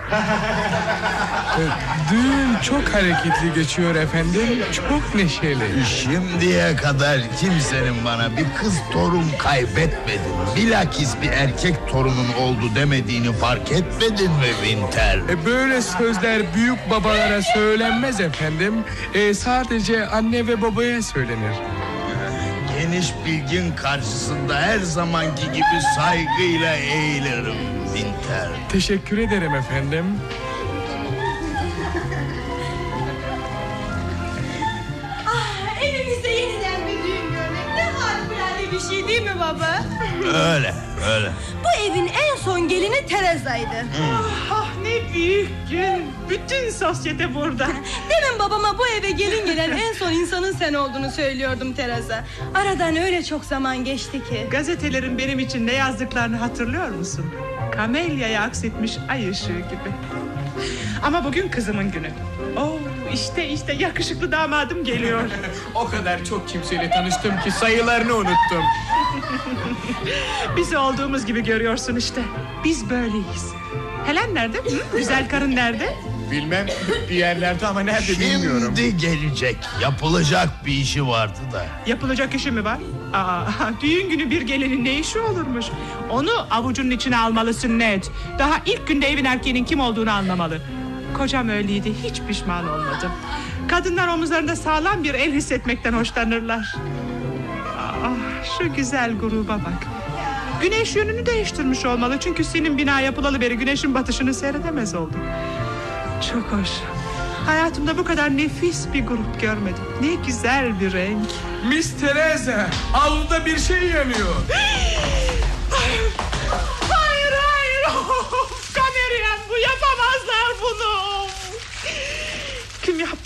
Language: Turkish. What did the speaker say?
Düğün çok hareketli geçiyor efendim, çok neşeli. Şimdiye kadar kimsenin bana bir kız torun kaybetmedin, bilakis bir erkek torunun oldu demediğini fark etmedin mi Winter? Böyle sözler büyük babalara söylenmez efendim. Sadece anne ve babaya söylenir. Geniş bilgin karşısında her zamanki gibi saygıyla eğilirim Winter. Teşekkür ederim efendim. Evimizde yeniden bir düğün görmek ne harikulade bir şey değil mi baba? Öyle. Bu evin en son gelini Teresa'ydı. Ne büyük gün. Bütün sosyete burada. Demin babama bu eve gelin gelen en son insanın sen olduğunu söylüyordum Teresa. Aradan öyle çok zaman geçti ki. Gazetelerin benim için ne yazdıklarını hatırlıyor musun? Kamelya'ya aksetmiş ay ışığı gibi. Ama bugün kızımın günü. İşte yakışıklı damadım geliyor. O kadar çok kimseyle tanıştım ki sayılarını unuttum. Bizi olduğumuz gibi görüyorsun işte. Biz böyleyiz. Helen nerede? Güzel karın nerede? Bilmem, bir yerlerde ama nerede bilmiyorum. Şimdi gelecek, yapılacak bir işi vardı da. Yapılacak işi mi var? Düğün günü bir gelinin ne işi olurmuş? Onu avucunun içine almalısın Ned. Daha ilk günde evin erkeğinin kim olduğunu anlamalı. Kocam öyleydi, hiç pişman olmadım. Kadınlar omuzlarında sağlam bir el hissetmekten hoşlanırlar. Şu güzel gruba bak. Güneş yönünü değiştirmiş olmalı. Çünkü senin bina yapılalı beri güneşin batışını seyredemez oldum. Çok hoş. Hayatımda bu kadar nefis bir grup görmedim. Ne güzel bir renk. Miss Teresa, avluda bir şey yanıyor. Hayır. Kameriyen, bu yapamazlar bunu. Kim yaptı?